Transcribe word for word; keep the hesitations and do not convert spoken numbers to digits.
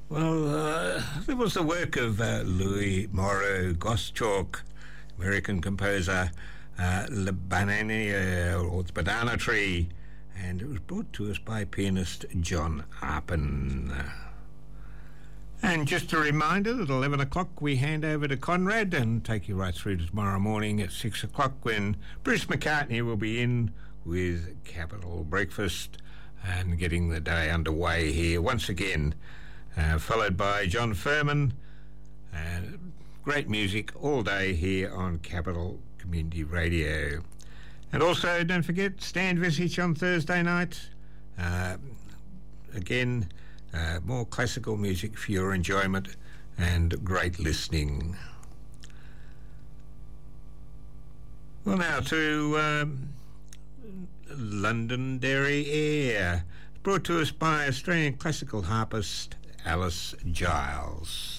Well, uh, there was the work of uh, Louis Moreau Gottschalk, American composer, uh, Le Banana, uh, or the Banana Tree, and it was brought to us by pianist John Arpen. And just a reminder that at eleven o'clock we hand over to Conrad and take you right through to tomorrow morning at six o'clock when Bruce McCartney will be in with Capital Breakfast and getting the day underway here once again. Uh, followed by John Furman. Uh, great music all day here on Capital Community Radio. And also, don't forget, Stan Visage on Thursday night. Uh, again, uh, more classical music for your enjoyment and great listening. Well, now to um, Londonderry Air, brought to us by Australian classical harpist Alice Giles.